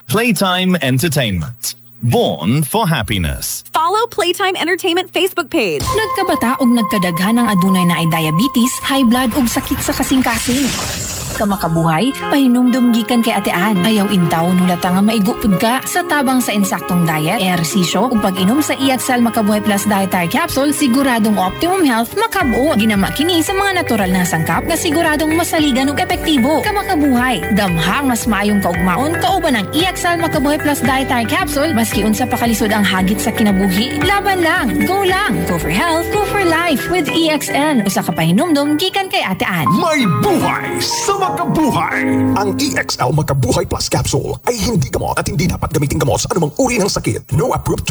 Playtime Entertainment. Born for happiness. Follow Playtime Entertainment Facebook page. Nagkabata og nagkadaghan ng adunay na ay diabetes, high blood ug sakit sa kasing-kasing. Kamakabuhay, pahinumdum gikan kay Ate Ann. Ayaw intaw nulata nga maigupod ka sa tabang sa insaktong diet, ehersisyo ug pag-inom sa EXL Makabuhay Plus Dietary Capsule, siguradong optimum health makabuo. Ginama kini sa mga natural na sangkap nga siguradong masaligan ug epektibo. Kamakabuhay, damhang mas maayong kaugmaon kauban ang EXL Makabuhay Plus Dietary Capsule maski unsa pa kalisod ang hagit sa kinabuhi. Laban lang, go lang. Go for health, go for life with EXL. Usa ka pahinumdum gikan kay Ate Ann. May buhay sa makabuhay! Ang EXL Makabuhay Plus Capsule ay hindi gamot at hindi dapat gamitin gamot sa anumang uri ng sakit. No approved